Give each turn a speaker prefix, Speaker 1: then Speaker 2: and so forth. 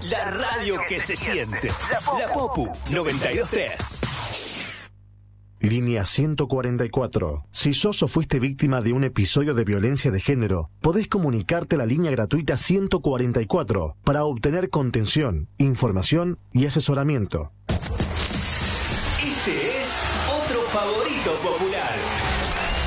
Speaker 1: La radio que se siente. La Popu 92.3.
Speaker 2: Línea 144. Si sos o fuiste víctima de un episodio de violencia de género, podés comunicarte a la línea gratuita 144 para obtener contención, información y asesoramiento.
Speaker 1: Este es otro favorito popular.